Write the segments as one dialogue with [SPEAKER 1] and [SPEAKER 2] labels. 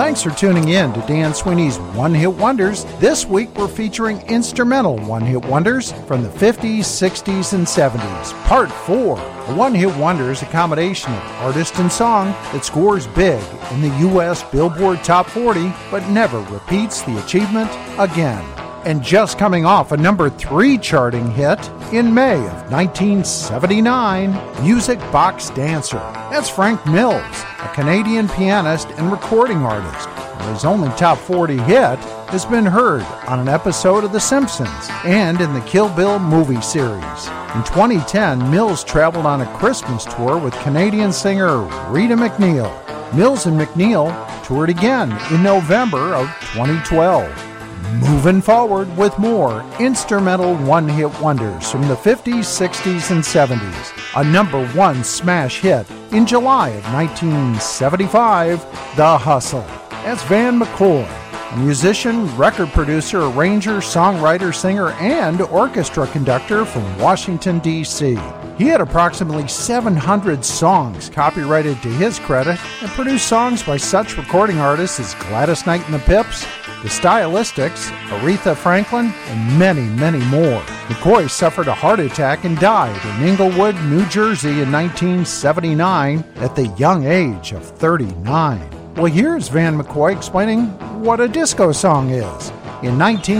[SPEAKER 1] Thanks for tuning in to Dan Sweeney's One Hit Wonders. This week we're featuring instrumental One Hit Wonders from the 50s, 60s, and 70s. Part 4. A One Hit Wonder is a combination of artist and song that scores big in the U.S. Billboard Top 40 but never repeats the achievement again. And just coming off a number 3 charting hit in May of 1979, Music Box Dancer. That's Frank Mills, a Canadian pianist and recording artist. His only top 40 hit has been heard on an episode of The Simpsons and in the Kill Bill movie series. In 2010, Mills traveled on a Christmas tour with Canadian singer Rita McNeil. Mills and McNeil toured again in November of 2012. Moving forward with more instrumental one-hit wonders from the 50s, 60s, and 70s. A number 1 smash hit in July of 1975, The Hustle. That's Van McCoy, a musician, record producer, arranger, songwriter, singer, and orchestra conductor from Washington, D.C. He had approximately 700 songs copyrighted to his credit and produced songs by such recording artists as Gladys Knight and the Pips, The Stylistics, Aretha Franklin, and many, many more. McCoy suffered a heart attack and died in Englewood, New Jersey in 1979 at the young age of 39. Well, here's Van McCoy explaining what a disco song is in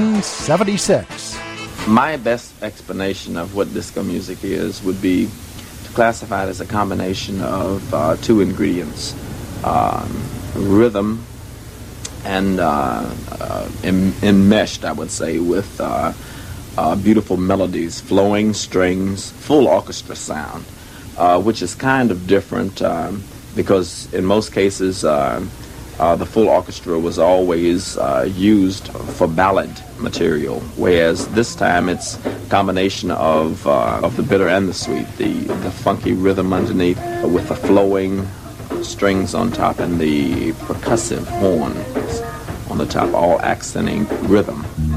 [SPEAKER 1] 1976.
[SPEAKER 2] My best explanation of what disco music is would be to classify it as a combination of 2 ingredients, rhythm and enmeshed, I would say, with beautiful melodies, flowing strings, full orchestra sound, which is kind of different because in most cases the full orchestra was always used for ballad material, whereas this time it's a combination of the bitter and the sweet, the funky rhythm underneath with the flowing strings on top and the percussive horns on the top, all accenting rhythm.